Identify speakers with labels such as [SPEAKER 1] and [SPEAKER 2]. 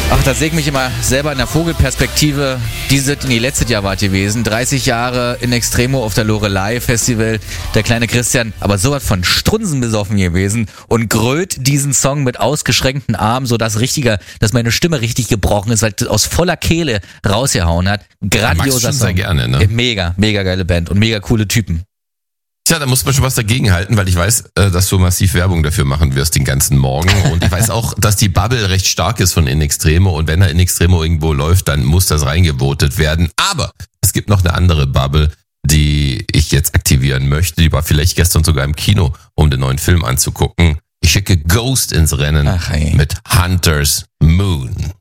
[SPEAKER 1] Ach, da sehe ich mich immer selber in der Vogelperspektive. Letztes Jahr war es gewesen. 30 Jahre in Extremo auf der Loreley Festival. Der kleine Christian, aber sowas von Strunzen besoffen gewesen und grölt diesen Song mit ausgeschränkten Armen, so dass meine Stimme richtig gebrochen ist, weil es aus voller Kehle rausgehauen hat. Grandioser Song.
[SPEAKER 2] Sehr gerne, ne?
[SPEAKER 1] Mega geile Band und mega coole Typen.
[SPEAKER 2] Tja, da muss man schon was dagegen halten, weil ich weiß, dass du massiv Werbung dafür machen wirst den ganzen Morgen. Und ich weiß auch, dass die Bubble recht stark ist von In Extremo. Und wenn er In Extremo irgendwo läuft, dann muss das reingevotet werden. Aber es gibt noch eine andere Bubble, die ich jetzt aktivieren möchte. Die war vielleicht gestern sogar im Kino, um den neuen Film anzugucken. Ich schicke Ghost ins Rennen mit Hunter's Moon.